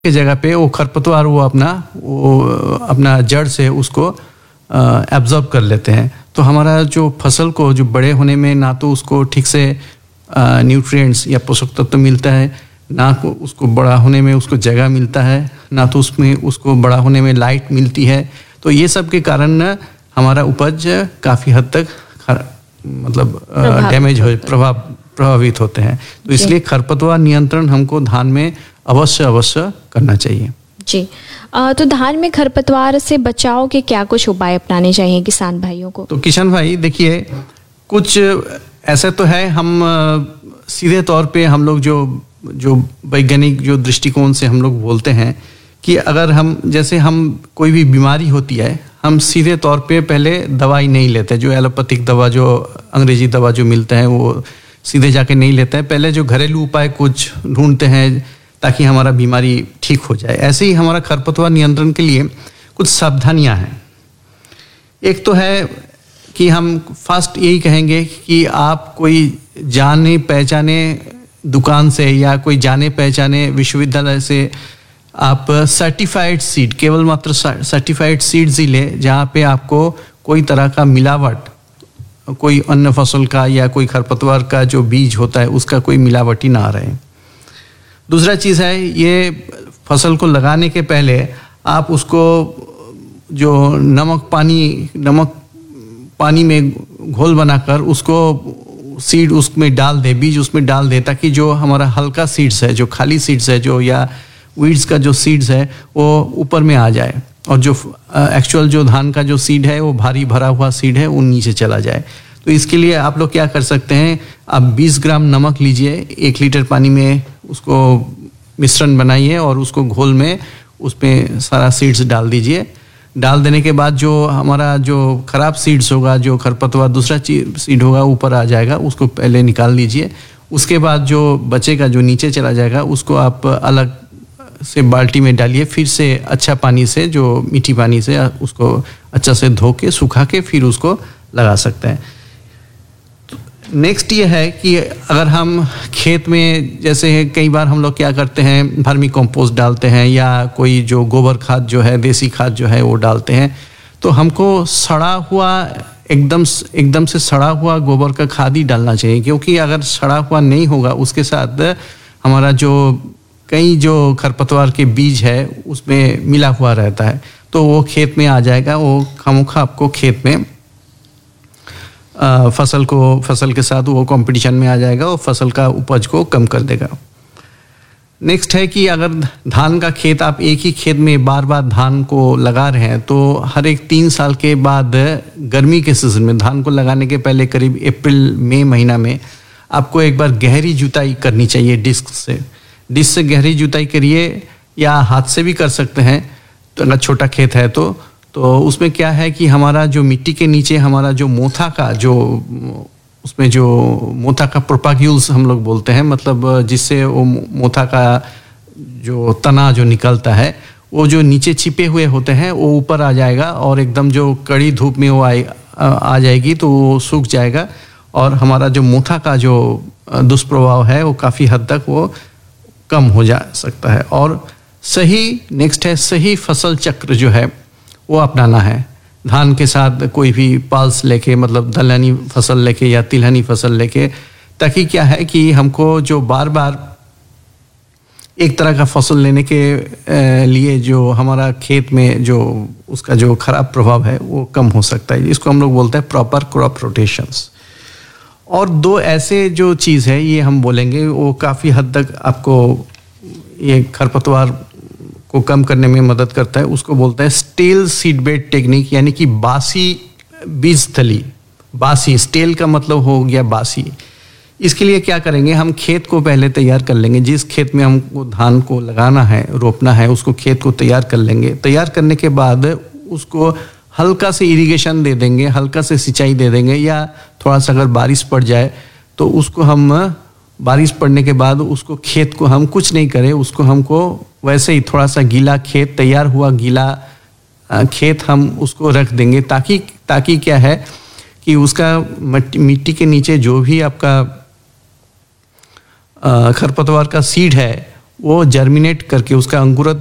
के जगह पे वो खरपतवार वो अपना जड़ से उसको एब्जॉर्ब कर लेते हैं। तो हमारा जो फसल को जो बड़े होने में ना तो उसको ठीक से न्यूट्रिएंट्स या पोषक तत्व मिलता है, ना को उसको बड़ा होने में उसको जगह मिलता है, ना तो उसमें उसको बड़ा होने में लाइट मिलती है। तो ये सब के कारण हमारा उपज काफ़ी हद तक डैमेज हो प्रभावित होते हैं। तो इसलिए खरपतवार नियंत्रण हमको धान में अवश्य करना चाहिए। जी, तो धान में खरपतवार से बचाव के क्या कुछ उपाय अपनाने चाहिए किसान भाइयों को? तो किसान भाई देखिए, कुछ ऐसे तो है, हम सीधे तौर पे हम लोग जो वैज्ञानिक जो दृष्टिकोण से हम लोग बोलते हैं कि अगर हम कोई भी बीमारी होती है, हम सीधे तौर पे पहले दवाई नहीं लेते। जो एलोपैथिक दवा, जो अंग्रेजी दवा जो मिलते हैं वो सीधे जाके नहीं लेते हैं। पहले जो घरेलू उपाय कुछ ढूंढते हैं ताकि हमारा बीमारी ठीक हो जाए। ऐसे ही हमारा खरपतवार नियंत्रण के लिए कुछ सावधानियां हैं। एक तो है कि हम फर्स्ट यही कहेंगे कि आप कोई जाने पहचाने दुकान से या कोई जाने पहचाने विश्वविद्यालय से आप सर्टिफाइड सीड, केवल मात्र सर्टिफाइड सीड्स ही ले, जहाँ पे आपको कोई तरह का मिलावट, कोई अन्य फसल का या कोई खरपतवार का जो बीज होता है उसका कोई मिलावटी ना रहे। दूसरा चीज़ है, ये फसल को लगाने के पहले आप उसको जो नमक पानी में घोल बनाकर उसको सीड उसमें डाल दे, बीज उसमें डाल दे, ताकि जो हमारा हल्का सीड्स है, जो खाली सीड्स है, जो या वीड्स का जो सीड्स है वो ऊपर में आ जाए, और जो एक्चुअल जो धान का जो सीड है वो भारी भरा हुआ सीड है वो नीचे चला जाए। तो इसके लिए आप लोग क्या कर सकते हैं, आप 20 ग्राम नमक लीजिए, 1 लीटर पानी में उसको मिश्रण बनाइए और उसको घोल में उसमें सारा सीड्स डाल दीजिए। डाल देने के बाद जो हमारा जो खराब सीड्स होगा, जो खरपतवार दूसरा सीड होगा ऊपर आ जाएगा, उसको पहले निकाल लीजिए। उसके बाद जो बचेगा, जो नीचे चला जाएगा, उसको आप अलग से बाल्टी में डालिए। फिर से अच्छा पानी से, जो मीठी पानी से उसको अच्छा से धो के सुखा के फिर उसको लगा सकते हैं। नेक्स्ट ये है कि अगर हम खेत में, जैसे कई बार हम लोग क्या करते हैं, वर्मी कंपोस्ट डालते हैं या कोई जो गोबर खाद जो है, देसी खाद जो है वो डालते हैं, तो हमको सड़ा हुआ एकदम से सड़ा हुआ गोबर का खाद ही डालना चाहिए। क्योंकि अगर सड़ा हुआ नहीं होगा, उसके साथ हमारा जो कई जो खरपतवार के बीज है उसमें मिला हुआ रहता है, तो वो खेत में आ जाएगा, वो खामोखा आपको खेत में फसल के साथ वो कंपटीशन में आ जाएगा और फसल का उपज को कम कर देगा। नेक्स्ट है कि अगर धान का खेत, आप एक ही खेत में बार बार धान को लगा रहे हैं, तो हर एक 3 साल के बाद गर्मी के सीजन में, धान को लगाने के पहले करीब अप्रैल मई महीना में आपको एक बार गहरी जुताई करनी चाहिए डिस्क से गहरी जुताई करिए, या हाथ से भी कर सकते हैं। तो अगर छोटा खेत है तो उसमें क्या है कि हमारा जो मिट्टी के नीचे हमारा जो मोथा का उसमें जो मोथा का प्रोपाग्यूल्स हम लोग बोलते हैं, मतलब जिससे वो मोथा का जो तना जो निकलता है, वो जो नीचे छिपे हुए होते हैं वो ऊपर आ जाएगा, और एकदम जो कड़ी धूप में वो आ जाएगी तो वो सूख जाएगा, और हमारा जो मोथा का जो दुष्प्रभाव है वो काफ़ी हद तक वो कम हो जा सकता है। और नेक्स्ट है सही फसल चक्र जो है वो अपनाना है। धान के साथ कोई भी पल्स लेके, मतलब दलहनी फसल लेके या तिलहनी फसल लेके, ताकि क्या है कि हमको जो बार बार एक तरह का फसल लेने के लिए जो हमारा खेत में जो उसका जो खराब प्रभाव है वो कम हो सकता है। इसको हम लोग बोलते हैं प्रॉपर क्रॉप रोटेशंस। और 2 ऐसे जो चीज़ है ये हम बोलेंगे, वो काफ़ी हद तक आपको ये खरपतवार को कम करने में मदद करता है। उसको बोलता है स्टेल सीड बेड टेक्निक, यानी कि बासी बीज थली। बासी, स्टेल का मतलब हो गया बासी। इसके लिए क्या करेंगे, हम खेत को पहले तैयार कर लेंगे। जिस खेत में हमको धान को लगाना है, रोपना है, उसको खेत को तैयार कर लेंगे। तैयार करने के बाद उसको हल्का से इरिगेशन दे देंगे, हल्का से सिंचाई दे देंगे, या थोड़ा सा अगर बारिश पड़ जाए तो उसको हम बारिश पड़ने के बाद उसको खेत को हम कुछ नहीं करें, उसको हमको वैसे ही थोड़ा सा गीला खेत, तैयार हुआ गीला खेत हम उसको रख देंगे, ताकि क्या है कि उसका मिट्टी के नीचे जो भी आपका खरपतवार का सीड है वो जर्मिनेट करके उसका अंकुरत